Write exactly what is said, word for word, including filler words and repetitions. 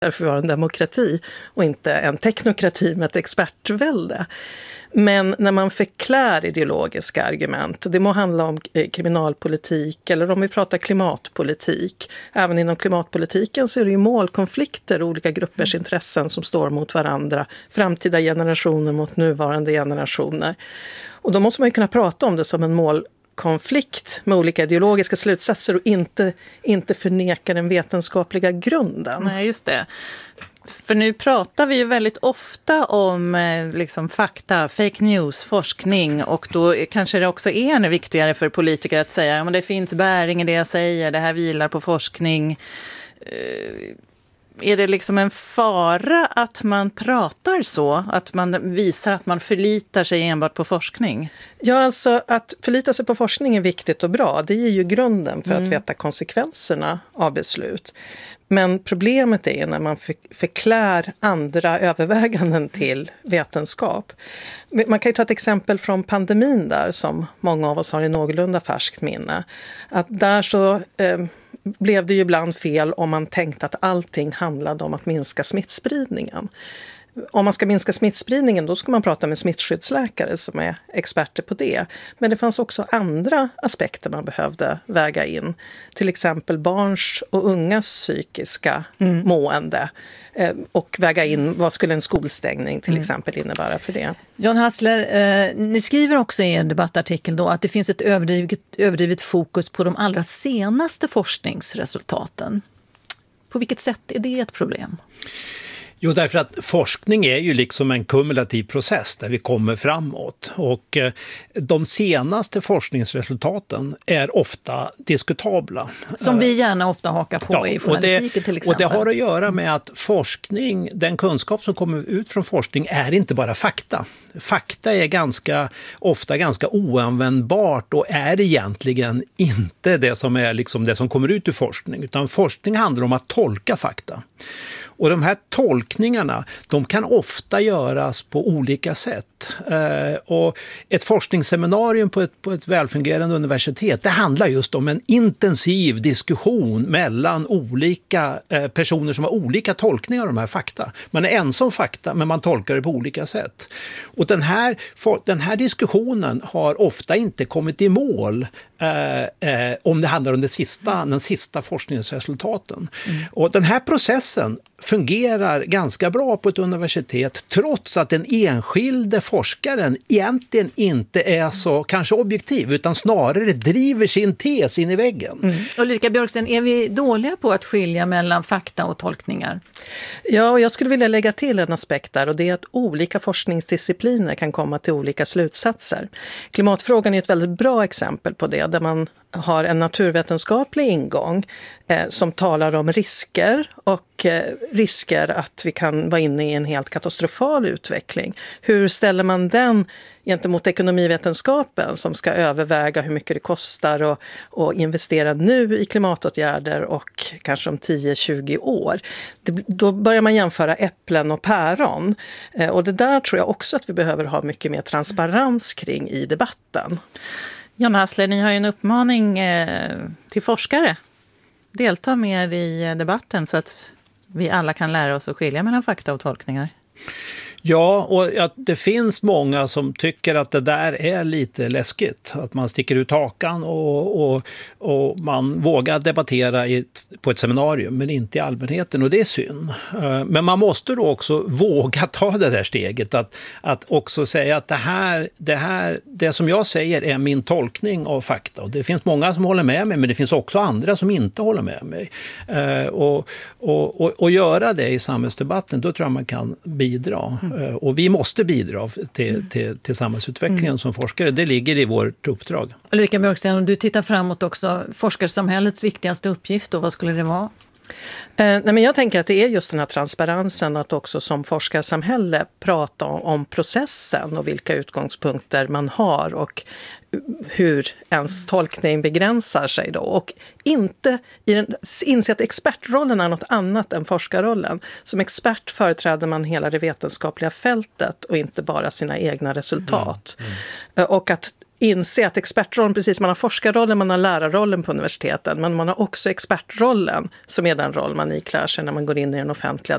Därför var en demokrati och inte en teknokrati med ett expertvälde. Men när man förklär ideologiska argument, det må handla om kriminalpolitik eller om vi pratar klimatpolitik. Även inom klimatpolitiken så är det ju målkonflikter, olika gruppers intressen som står mot varandra. Framtida generationer mot nuvarande generationer. Och då måste man ju kunna prata om det som en målkonflikt med olika ideologiska slutsatser och inte, inte förneka den vetenskapliga grunden. Nej, just det. För nu pratar vi ju väldigt ofta om liksom, fakta, fake news, forskning, och då kanske det också är ännu viktigare för politiker att säga att det finns bäring i det jag säger, det här vilar på forskning. Är det liksom en fara att man pratar så, att man visar att man förlitar sig enbart på forskning? Ja, alltså att förlita sig på forskning är viktigt och bra. Det ger ju grunden för mm. att veta konsekvenserna av beslut. Men problemet är när man förklär andra överväganden till vetenskap. Man kan ju ta ett exempel från pandemin där som många av oss har i någorlunda färskt minne. Att där så eh, blev det ju ibland fel om man tänkte att allting handlade om att minska smittspridningen. Om man ska minska smittspridningen då ska man prata med smittskyddsläkare som är experter på det. Men det fanns också andra aspekter man behövde väga in. Till exempel barns och ungas psykiska mm. mående. Eh, och väga in vad skulle en skolstängning till mm. exempel innebära för det. John Hassler, eh, ni skriver också i en debattartikel då att det finns ett överdrivet, överdrivet fokus på de allra senaste forskningsresultaten. På vilket sätt är det ett problem? Jo, därför att forskning är ju liksom en kumulativ process där vi kommer framåt. Och eh, de senaste forskningsresultaten är ofta diskutabla. Som vi gärna ofta hakar på ja, i journalistiken och det, till exempel. Och det har att göra med att forskning, den kunskap som kommer ut från forskning är inte bara fakta. Fakta är ganska, ofta ganska oanvändbart och är egentligen inte det som är liksom det som kommer ut ur forskning. Utan forskning handlar om att tolka fakta. Och de här tolkningarna, de kan ofta göras på olika sätt. Eh, och ett forskningsseminarium på ett, på ett välfungerande universitet, det handlar just om en intensiv diskussion mellan olika eh, personer som har olika tolkningar av de här fakta. Man är ensam om fakta, men man tolkar det på olika sätt. Och den här, for, den här diskussionen har ofta inte kommit i mål eh, eh, om det handlar om det sista, den sista forskningsresultaten. Mm. Och den här processen fungerar ganska bra på ett universitet trots att den enskilde forskaren egentligen inte är så kanske objektiv utan snarare driver sin tes in i väggen. Mm. Ulrika Björksten, är vi dåliga på att skilja mellan fakta och tolkningar? Ja, och jag skulle vilja lägga till en aspekt där och det är att olika forskningsdiscipliner kan komma till olika slutsatser. Klimatfrågan är ett väldigt bra exempel på det där man har en naturvetenskaplig ingång eh, som talar om risker och eh, risker att vi kan vara inne i en helt katastrofal utveckling. Hur ställer man den gentemot ekonomivetenskapen som ska överväga hur mycket det kostar och, och investera nu i klimatåtgärder och kanske om tio till tjugo år. Det, då börjar man jämföra äpplen och päron. Eh, och det där tror jag också att vi behöver ha mycket mer transparens kring i debatten. John Hassler, ni har ju en uppmaning eh, till forskare. Delta mer i debatten så att vi alla kan lära oss att skilja mellan fakta och tolkningar. Ja, och ja, det finns många som tycker att det där är lite läskigt. Att man sticker ut hakan och, och, och man vågar debattera i ett, på ett seminarium men inte i allmänheten och det är synd. Men man måste då också våga ta det där steget att, att också säga att det här, det här, det som jag säger är min tolkning av fakta. Och det finns många som håller med mig men det finns också andra som inte håller med mig. Och, och, och, och göra det i samhällsdebatten, då tror jag man kan bidra. Mm. Och vi måste bidra till, till, till samhällsutvecklingen mm. som forskare. Det ligger i vårt uppdrag. Ulrika Björksten, om du tittar framåt också, forskarsamhällets viktigaste uppgift då, vad skulle det vara? Eh, nej men jag tänker att det är just den här transparensen att också som forskarsamhälle prata om, om processen och vilka utgångspunkter man har och hur ens tolkning begränsar sig då. Och inte i den, inse att expertrollen är något annat än forskarrollen. Som expert företräder man hela det vetenskapliga fältet och inte bara sina egna resultat. Mm. Mm. Och att inse att expertrollen, precis man har forskarrollen, man har lärarrollen på universiteten, men man har också expertrollen som är den roll man iklär sig när man går in i den offentliga